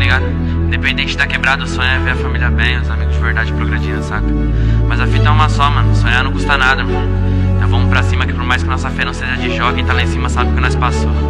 ligado? Independente da quebrada, o sonho é ver a família bem, os amigos de verdade progredindo, saca? Mas a fita é uma só, mano, sonhar não custa nada, mano. Então vamos pra cima que por mais que nossa fé não seja de jogo, quem tá lá em cima sabe o que nós passou.